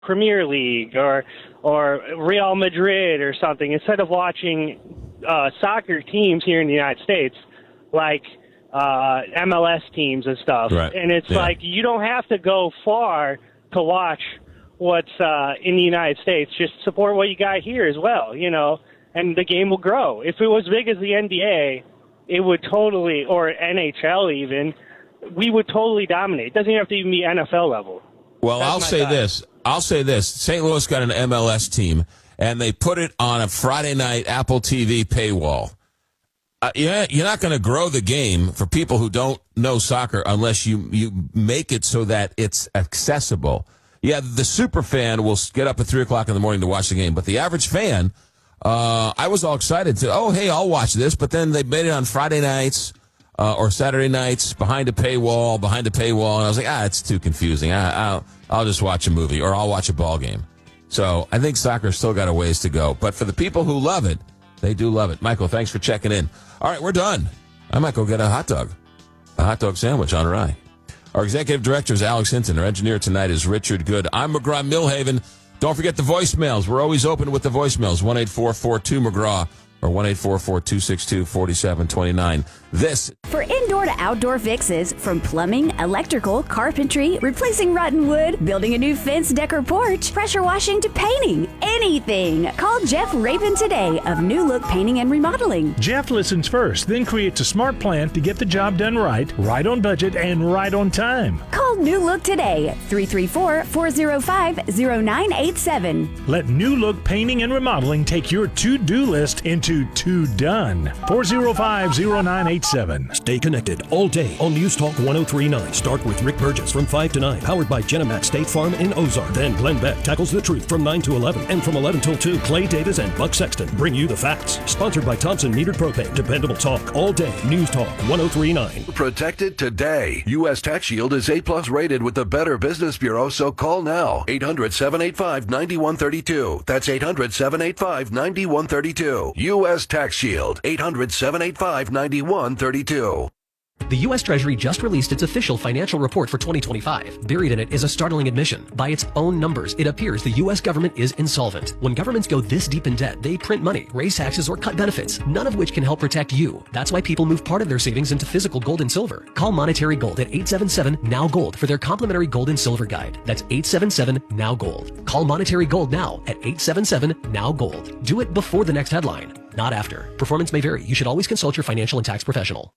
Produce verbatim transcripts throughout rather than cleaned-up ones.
Premier League or or Real Madrid or something, instead of watching uh, soccer teams here in the United States, like uh, M L S teams and stuff. Right. And it's Yeah. like you don't have to go far to watch what's uh, in the United States. Just support what you got here as well, you know, and the game will grow. If it was big as the N B A, it would totally, or N H L even, we would totally dominate. It doesn't have to even be N F L level. Well, That's I'll my say thought. this. I'll say this. Saint Louis got an M L S team, and they put it on a Friday night Apple T V paywall. Uh, yeah, you're not going to grow the game for people who don't know soccer unless you, you make it so that it's accessible. Yeah, the super fan will get up at three o'clock in the morning to watch the game, but the average fan, uh, I was all excited to, oh, hey, I'll watch this, but then they made it on Friday nights uh, or Saturday nights behind a paywall, behind a paywall, and I was like, ah, it's too confusing. I, I'll, I'll just watch a movie or I'll watch a ball game. So I think soccer's still got a ways to go, but for the people who love it, they do love it. Michael, thanks for checking in. All right, we're done. I might go get a hot dog, a hot dog sandwich on a rye. Our executive director is Alex Hinton. Our engineer tonight is Richard Good. I'm McGraw-Millhaven. Don't forget the voicemails. We're always open with the voicemails. one eight four four two McGraw or one eight four four two six two four seven two nine. This For indoor to outdoor fixes, from plumbing, electrical, carpentry, replacing rotten wood, building a new fence, deck, or porch, pressure washing to painting, anything. Call Jeff Rabin today of New Look Painting and Remodeling. Jeff listens first, then creates a smart plan to get the job done right, right on budget, and right on time. Call New Look today, three three four, four zero five, zero nine eight seven. Let New Look Painting and Remodeling take your to-do list into to-done. four zero five, zero nine eight seven. Stay connected all day on News Talk one oh three point nine. Start with Rick Burgess from five to nine, powered by Genomax State Farm in Ozark. Then Glenn Beck tackles the truth from nine to eleven. And from eleven till two, Clay Davis and Buck Sexton bring you the facts. Sponsored by Thompson Metered Propane. Dependable talk all day. News Talk one oh three point nine. Protected today. U S Tax Shield is A plus rated with the Better Business Bureau, so call now. eight hundred, seven eight five, nine one three two. That's eight hundred, seven eight five, nine one three two. U S Tax Shield. eight hundred, seven eight five, nine one three two. The U S Treasury just released its official financial report for twenty twenty-five. Buried in it is a startling admission. By its own numbers, it appears the U S government is insolvent. When governments go this deep in debt, they print money, raise taxes, or cut benefits, none of which can help protect you. That's why people move part of their savings into physical gold and silver. Call Monetary Gold at eight seven seven, N O W Gold for their complimentary gold and silver guide. That's eight seven seven, N O W Gold. Call Monetary Gold now at eight seven seven, N O W Gold. Do it before the next headline, not after. Performance may vary. You should always consult your financial and tax professional.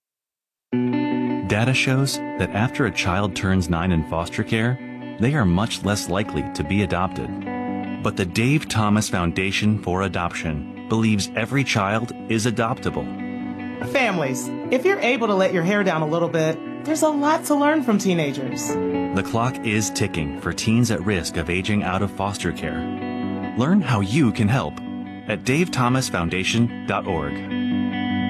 Data shows that after a child turns nine in foster care, they are much less likely to be adopted. But the Dave Thomas Foundation for Adoption believes every child is adoptable. Families, if you're able to let your hair down a little bit, there's a lot to learn from teenagers. The clock is ticking for teens at risk of aging out of foster care. Learn how you can help at dave thomas foundation dot org.